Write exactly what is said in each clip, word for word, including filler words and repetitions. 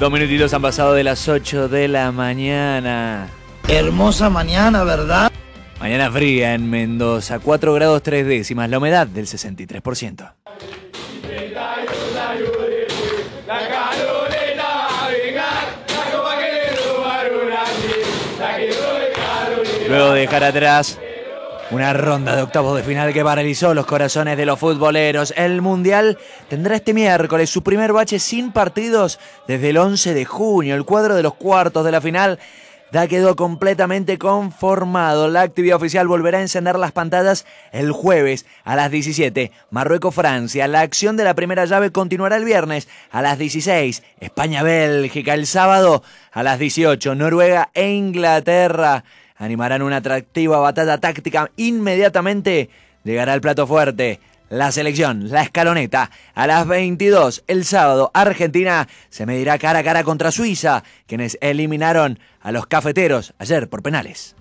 Dos minutitos han pasado de las ocho de la mañana. Hermosa mañana, ¿verdad? Mañana fría en Mendoza, cuatro grados tres décimas, la humedad del sesenta y tres por ciento. Luego de dejar atrás una ronda de octavos de final que paralizó los corazones de los futboleros, el Mundial tendrá este miércoles su primer bache sin partidos desde el once de junio. El cuadro de los cuartos de la final ya quedó completamente conformado. La actividad oficial volverá a encender las pantallas el jueves a las diecisiete. Marruecos-Francia. La acción de la primera llave continuará el viernes a las dieciséis. España-Bélgica. El sábado a las dieciocho. Noruega e Inglaterra animarán una atractiva batalla táctica. Inmediatamente llegará el plato fuerte. La selección, la escaloneta, a las veintidós el sábado, Argentina se medirá cara a cara contra Suiza, quienes eliminaron a los cafeteros ayer por penales.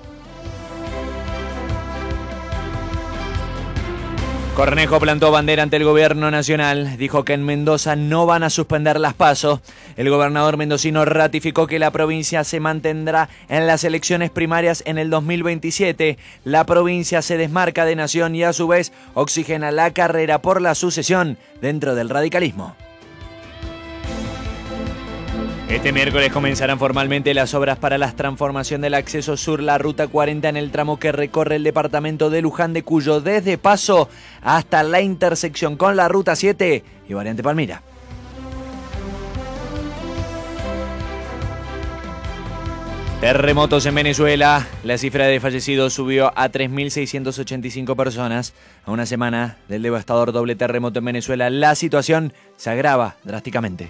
Cornejo plantó bandera ante el gobierno nacional, dijo que en Mendoza no van a suspender las PASO. El gobernador mendocino ratificó que la provincia se mantendrá en las elecciones primarias en el dos mil veintisiete. La provincia se desmarca de nación y a su vez oxigena la carrera por la sucesión dentro del radicalismo. Este miércoles comenzarán formalmente las obras para la transformación del acceso sur, la ruta cuarenta, en el tramo que recorre el departamento de Luján de Cuyo desde Paso hasta la intersección con la ruta siete y variante Palmira. Terremotos en Venezuela. La cifra de fallecidos subió a tres mil seiscientas ochenta y cinco personas. A una semana del devastador doble terremoto en Venezuela, la situación se agrava drásticamente.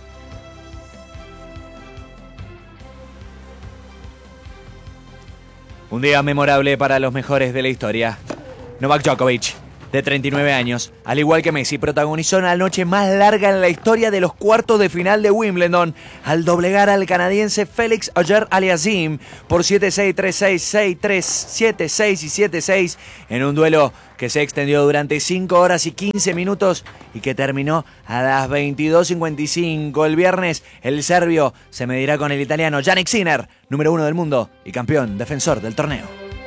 Un día memorable para los mejores de la historia. Novak Djokovic, de treinta y nueve años, al igual que Messi, protagonizó la noche más larga en la historia de los cuartos de final de Wimbledon al doblegar al canadiense Félix Auger-Aliassime por siete seis, tres seis, seis tres, siete seis y siete seis en un duelo que se extendió durante cinco horas y quince minutos y que terminó a las veintidós cincuenta y cinco. El viernes, el serbio se medirá con el italiano Jannik Sinner, número uno del mundo y campeón defensor del torneo.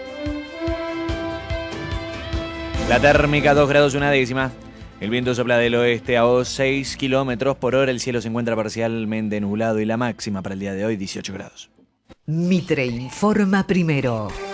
La térmica dos grados una décima. El viento sopla del oeste a seis kilómetros por hora. El cielo se encuentra parcialmente nublado y la máxima para el día de hoy dieciocho grados. Mitre informa primero.